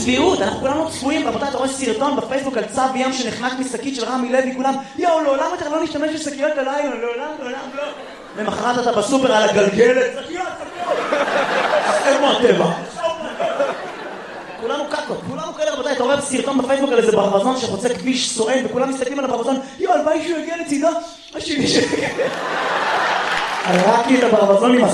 צביעות, אנחנו כולנו צפויים, רבותיי, אתה רואה סרטון בפייסבוק על צב ים שנחנק משקית של רמי לוי, כולם, יאו, לעולם אתה לא נשתמש בשקיות הלילה, לעולם לא. למחרת אתה בסופר על הגלגלת, שקיות. איפה הטבע? כולנו קקות, כולנו כאלה, רבותיי, אתה רואה סרטון בפייסבוק על איזה ברווזון שחוצה כביש סואן, וכולם מסתכלים על הברווזון, יאו, הלוואי שהוא יגיע לצידו, השני שיגיע. רק לי את הברווזון עם